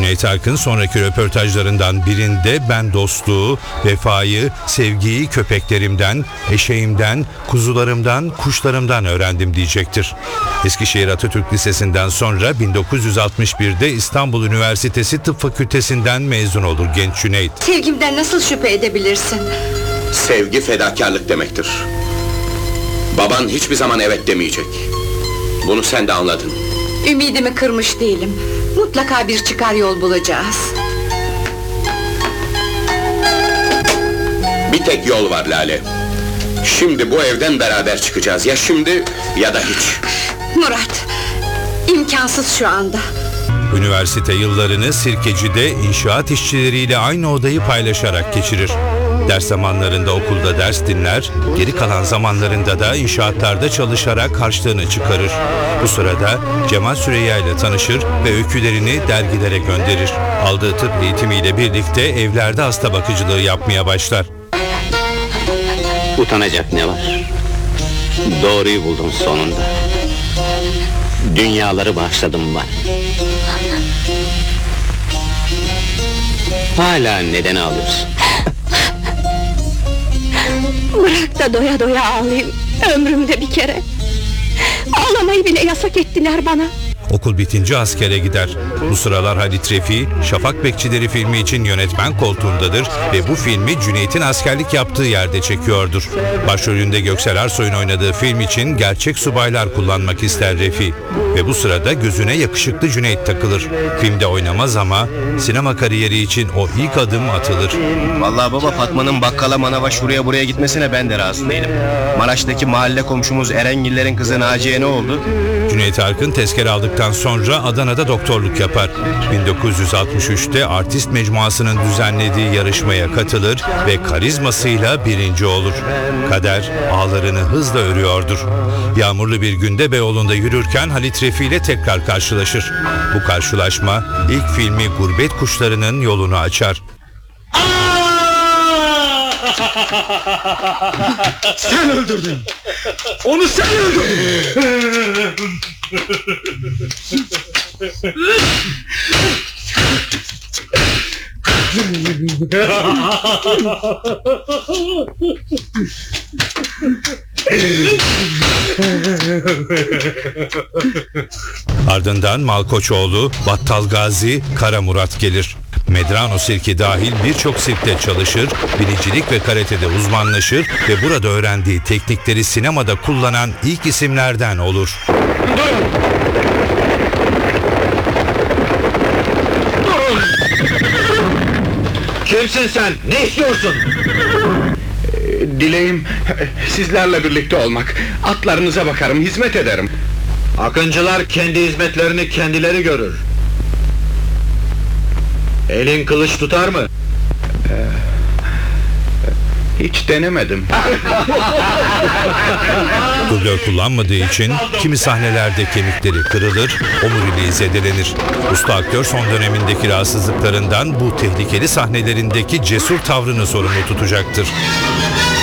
Cüneyt Arkın sonraki röportajlarından birinde ben dostluğu, vefayı, sevgiyi köpeklerimden, eşeğimden, kuzularımdan, kuşlarımdan öğrendim diyecektir. Eskişehir Atatürk Lisesi'nden sonra 1961'de İstanbul Üniversitesi Tıp Fakültesinden mezun olur genç Cüneyt. Sevgimden nasıl şüphe edebilirsin? Sevgi fedakarlık demektir. Baban hiçbir zaman evet demeyecek. Bunu sen de anladın. Ümidimi kırmış değilim. Mutlaka bir çıkar yol bulacağız. Bir tek yol var Lale. Şimdi bu evden beraber çıkacağız. Ya şimdi ya da hiç. Murat, imkansız şu anda. Üniversite yıllarını Sirkeci'de inşaat işçileriyle aynı odayı paylaşarak geçirir. Ders zamanlarında okulda ders dinler, geri kalan zamanlarında da inşaatlarda çalışarak harçlığını çıkarır. Bu sırada Cemal Süreyya ile tanışır ve öykülerini dergilere gönderir. Aldığı tıp eğitimiyle birlikte evlerde hasta bakıcılığı yapmaya başlar. Utanacak ne var? Doğruyu buldum sonunda. Dünyaları bağışladım var. Hala neden ağlıyorsun? Bırak da doya doya ağlayayım, ömrümde bir kere. Ağlamayı bile yasak ettiler bana. Okul bitince askere gider. Bu sıralar Halit Refi, Şafak Bekçileri filmi için yönetmen koltuğundadır ve bu filmi Cüneyt'in askerlik yaptığı yerde çekiyordur. Başrolünde Göksel Arsoy'un oynadığı film için gerçek subaylar kullanmak ister Refi. Ve bu sırada gözüne yakışıklı Cüneyt takılır. Filmde oynamaz ama sinema kariyeri için o ilk adım atılır. Vallahi baba, Fatma'nın bakkala manava şuraya buraya gitmesine ben de razı değilim. Maraş'taki mahalle komşumuz Erengillerin kızı Naciye ne oldu? Cüneyt Arkın tezkere aldıktan sonra Adana'da doktorluk yapar. 1963'te Artist Mecmuası'nın düzenlediği yarışmaya katılır ve karizmasıyla birinci olur. Kader ağlarını hızla örüyordur. Yağmurlu bir günde Beyoğlu'nda yürürken Halit Refi ile tekrar karşılaşır. Bu karşılaşma ilk filmi Gurbet Kuşları'nın yolunu açar. Sen öldürdün! Onu sen öldürdün! Ardından Malkoçoğlu, Battal Gazi, Kara Murat gelir. Medrano sirki dahil birçok sirkte çalışır, binicilik ve karatede uzmanlaşır ve burada öğrendiği teknikleri sinemada kullanan ilk isimlerden olur. Durun! Kimsin sen? Ne istiyorsun? Dileğim sizlerle birlikte olmak. Atlarınıza bakarım, hizmet ederim. Akıncılar kendi hizmetlerini kendileri görür. Elin kılıç tutar mı? Hiç denemedim. Dublör kullanmadığı için kimi sahnelerde kemikleri kırılır, omuriliği zedelenir. Usta aktör son dönemindeki rahatsızlıklarından bu tehlikeli sahnelerindeki cesur tavrını sorumlu tutacaktır.